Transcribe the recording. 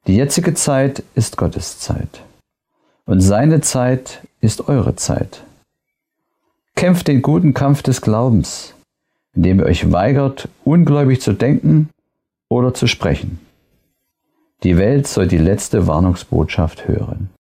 Die jetzige Zeit ist Gottes Zeit. Und seine Zeit ist eure Zeit. Kämpft den guten Kampf des Glaubens, indem ihr euch weigert, ungläubig zu denken oder zu sprechen. Die Welt soll die letzte Warnungsbotschaft hören.